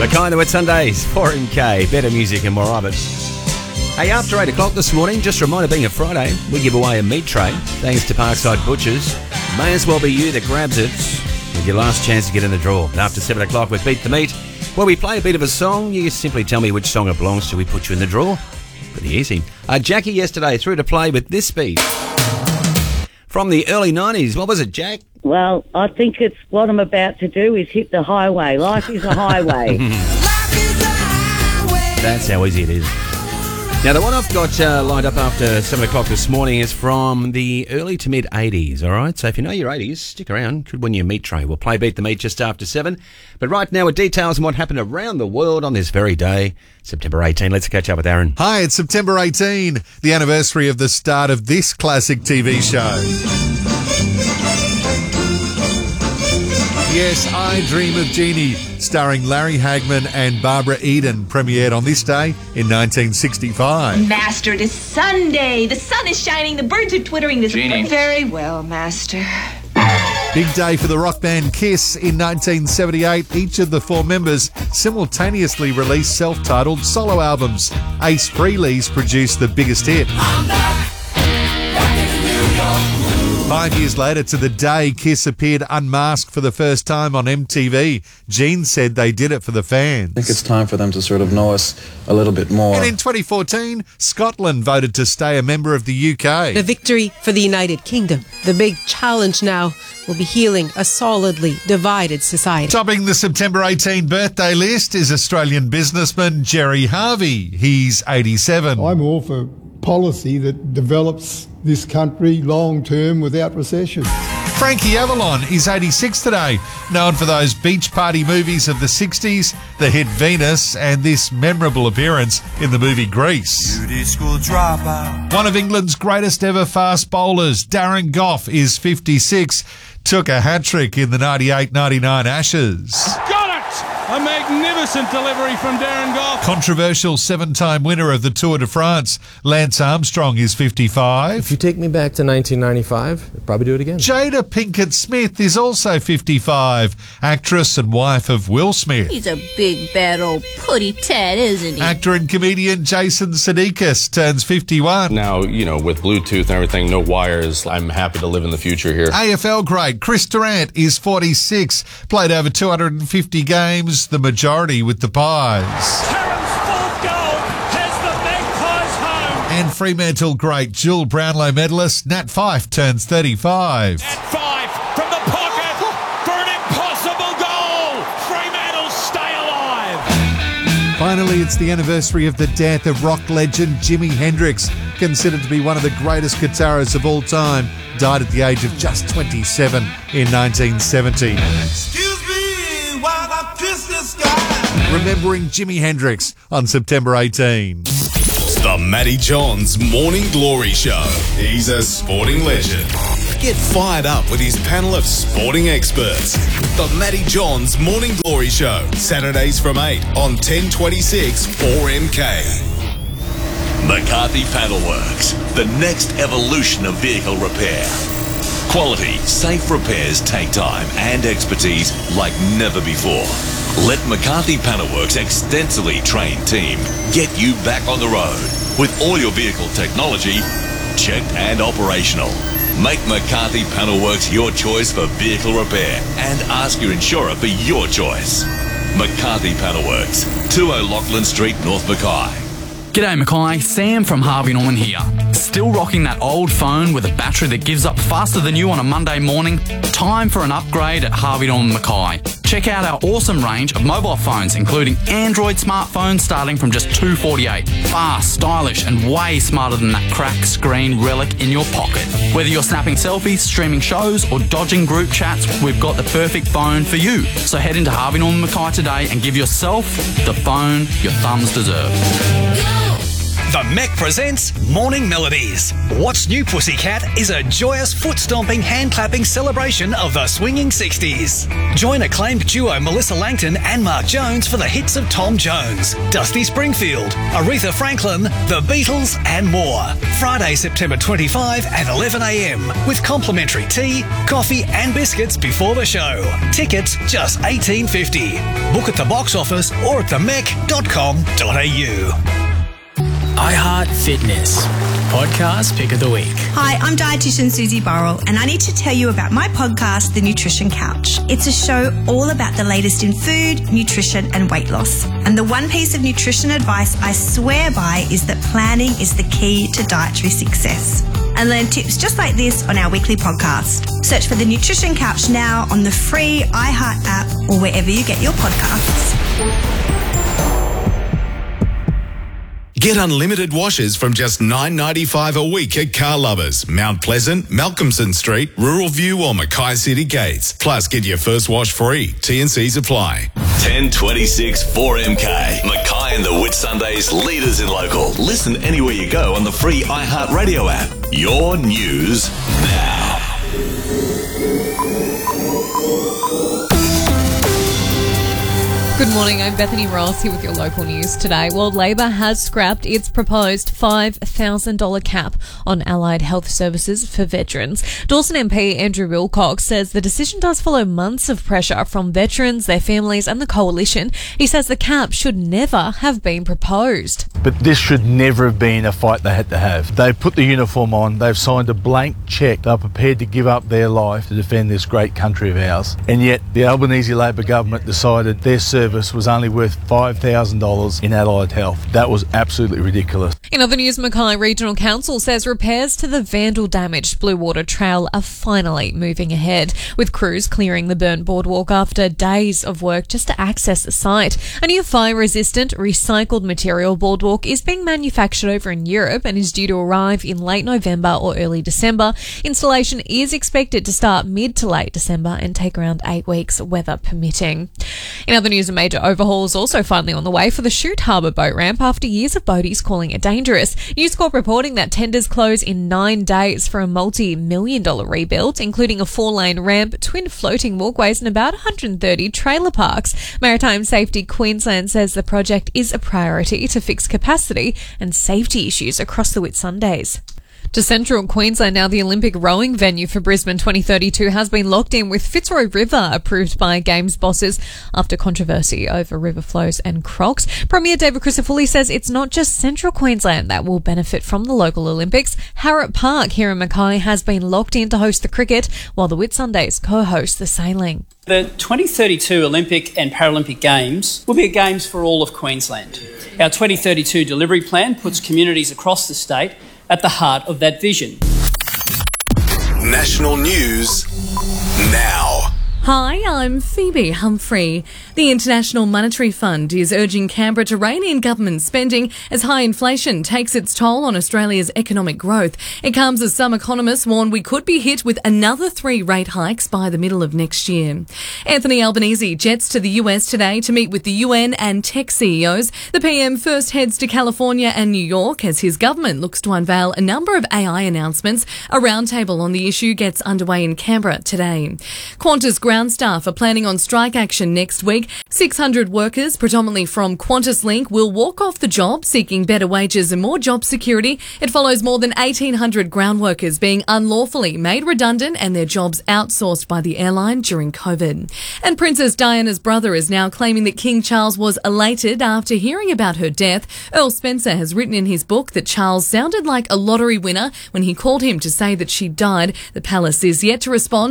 The kind that with Sundays, 4MK, better music and more of it. Hey, after 8 o'clock this morning, just a reminder, being a Friday, we give away a meat tray, thanks to Parkside Butchers. May as well be you that grabs it with your last chance to get in the draw. And after 7 o'clock, we Beat the Meat, where we play a bit of a song. You simply tell me which song it belongs to, we put you in the draw. Pretty easy. Jackie yesterday threw to play with this beat from the early 90s. What was it, Jack? Well, I think it's what I'm about to do is hit the highway. Life is a highway. That's how easy it is. Now, the one I've got lined up after 7 o'clock this morning is from the early to mid-80s, all right? So if you know your 80s, stick around. Could win your meat tray. We'll play Beat the Meat just after 7. But right now, with details on what happened around the world on this very day, September 18. Let's catch up with Aaron. Hi, it's September 18, the anniversary of the start of this classic TV show. Yes, I Dream of Jeannie, starring Larry Hagman and Barbara Eden, premiered on this day in 1965. Master, it is Sunday. The sun is shining. The birds are twittering. This Jeannie. Very well, Master. Big day for the rock band Kiss in 1978. Each of the 4 members simultaneously released self-titled solo albums. Ace Frehley's produced the biggest hit. 5 years later to the day, Kiss appeared unmasked for the first time on MTV. Gene said they did it for the fans. I think it's time for them to sort of know us a little bit more. And in 2014, Scotland voted to stay a member of the UK. A victory for the United Kingdom. The big challenge now will be healing a solidly divided society. Topping the September 18 birthday list is Australian businessman Gerry Harvey. He's 87. I'm all for policy that develops this country long term without recession. Frankie Avalon is 86 today, known for those beach party movies of the 60s, the hit Venus, and this memorable appearance in the movie Grease. Beauty school dropout. One of England's greatest ever fast bowlers, Darren Gough, is 56, took a hat-trick in the 98-99 Ashes. Got it! A magnificent delivery from Darren Gough. Controversial 7-time winner of the Tour de France, Lance Armstrong, is 55. If you take me back to 1995, I'd probably do it again. Jada Pinkett Smith is also 55, actress and wife of Will Smith. He's a big, bad old putty tat, isn't he? Actor and comedian Jason Sudeikis turns 51. Now, you know, with Bluetooth and everything, no wires, I'm happy to live in the future here. AFL great Chris Durant is 46, played over 250 games, the majority with the Pies. Terrence fourth goal has the Magpies home. And Fremantle great Jill Brownlow medalist Nat Fyfe turns 35. Nat Fyfe from the pocket for an impossible goal. Fremantle stay alive. Finally, it's the anniversary of the death of rock legend Jimi Hendrix, considered to be one of the greatest guitarists of all time. Died at the age of just 27 in 1970. Remembering Jimi Hendrix on September 18. The Matty Johns Morning Glory Show. He's a sporting legend. Get fired up with his panel of sporting experts. The Matty Johns Morning Glory Show. Saturdays from 8 on 1026 4MK. McCarthy Panelworks, the next evolution of vehicle repair. Quality, safe repairs take time and expertise like never before. Let McCarthy Panelworks' extensively trained team get you back on the road with all your vehicle technology checked and operational. Make McCarthy Panelworks your choice for vehicle repair and ask your insurer for your choice. McCarthy Panelworks, 20 Lachlan Street, North Mackay. G'day Mackay, Sam from Harvey Norman here. Still rocking that old phone with a battery that gives up faster than you on a Monday morning? Time for an upgrade at Harvey Norman Mackay. Check out our awesome range of mobile phones, including Android smartphones starting from just $248. Fast, stylish, and way smarter than that cracked screen relic in your pocket. Whether you're snapping selfies, streaming shows, or dodging group chats, we've got the perfect phone for you. So head into Harvey Norman Mackay today and give yourself the phone your thumbs deserve. The Mech presents Morning Melodies. What's New Pussycat is a joyous foot-stomping, hand-clapping celebration of the swinging 60s. Join acclaimed duo Melissa Langton and Mark Jones for the hits of Tom Jones, Dusty Springfield, Aretha Franklin, The Beatles and more. Friday, September 25 at 11 a.m. with complimentary tea, coffee and biscuits before the show. Tickets just $18.50. Book at the box office or at themech.com.au. iHeart Fitness Podcast Pick of the Week. Hi, I'm dietitian Susie Burrell, and I need to tell you about my podcast, The Nutrition Couch. It's a show all about the latest in food, nutrition and weight loss. And the one piece of nutrition advice I swear by is that planning is the key to dietary success. And learn tips just like this on our weekly podcast. Search for The Nutrition Couch now on the free iHeart app or wherever you get your podcasts. Get unlimited washes from just $9.95 a week at Car Lovers, Mount Pleasant, Malcolmson Street, Rural View or Mackay City Gates. Plus, get your first wash free. T&Cs apply. 1026 4MK. Mackay and the Whitsundays, leaders in local. Listen anywhere you go on the free iHeartRadio app. Your news now. Good morning, I'm Bethany Ross here with your local news today. Well, Labor has scrapped its proposed $5,000 cap on allied health services for veterans. Dawson MP Andrew Wilcox says the decision does follow months of pressure from veterans, their families and the coalition. He says the cap should never have been proposed. But this should never have been a fight they had to have. They've put the uniform on, they've signed a blank cheque, they're prepared to give up their life to defend this great country of ours. And yet the Albanese Labor government decided their service was only worth $5,000 in allied health. That was absolutely ridiculous. In other news, Mackay Regional Council says repairs to the vandal-damaged Blue Water Trail are finally moving ahead, with crews clearing the burnt boardwalk after days of work just to access the site. A new fire-resistant, recycled material boardwalk is being manufactured over in Europe and is due to arrive in late November or early December. Installation is expected to start mid to late December and take around 8 weeks, weather permitting. In other news, a major overhaul is also finally on the way for the Shute Harbour boat ramp after years of boaties calling it dangerous. News Corp reporting that tenders close in 9 days for a multi-million-dollar rebuild, including a 4-lane ramp, twin floating walkways and about 130 trailer parks. Maritime Safety Queensland says the project is a priority to fix capacity and safety issues across the Whitsundays. To central Queensland now, the Olympic rowing venue for Brisbane 2032 has been locked in with Fitzroy River approved by Games bosses after controversy over river flows and crocs. Premier David Crisafulli says it's not just central Queensland that will benefit from the local Olympics. Harrop Park here in Mackay has been locked in to host the cricket, while the Whitsundays co-host the sailing. The 2032 Olympic and Paralympic Games will be a Games for all of Queensland. Our 2032 delivery plan puts communities across the state at the heart of that vision. National news now. Hi, I'm Phoebe Humphrey. The International Monetary Fund is urging Canberra to rein in government spending as high inflation takes its toll on Australia's economic growth. It comes as some economists warn we could be hit with another 3 rate hikes by the middle of next year. Anthony Albanese jets to the US today to meet with the UN and tech CEOs. The PM first heads to California and New York as his government looks to unveil a number of AI announcements. A roundtable on the issue gets underway in Canberra today. Qantas ground staff are planning on strike action next week. 600 workers, predominantly from Qantas Link, will walk off the job seeking better wages and more job security. It follows more than 1,800 ground workers being unlawfully made redundant and their jobs outsourced by the airline during COVID. And Princess Diana's brother is now claiming that King Charles was elated after hearing about her death. Earl Spencer has written in his book that Charles sounded like a lottery winner when he called him to say that she died. The palace is yet to respond